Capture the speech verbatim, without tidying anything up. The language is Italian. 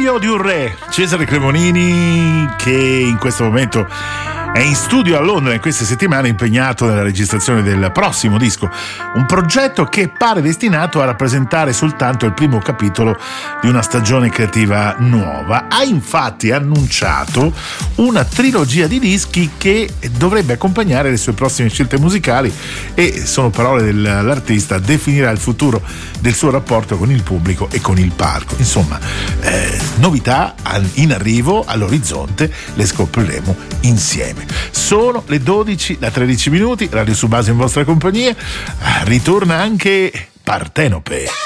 Figlio di un re, Cesare Cremonini, che in questo momento è in studio a Londra in queste settimane, impegnato nella registrazione del prossimo disco, un progetto che pare destinato a rappresentare soltanto il primo capitolo di una stagione creativa nuova. Ha infatti annunciato una trilogia di dischi che dovrebbe accompagnare le sue prossime scelte musicali e, sono parole dell'artista, definirà il futuro del suo rapporto con il pubblico e con il palco. Insomma, eh, novità in arrivo, all'orizzonte, le scopriremo insieme. Sono le dodici da tredici minuti, Radio Subasa in vostra compagnia. Ritorna anche Partenope.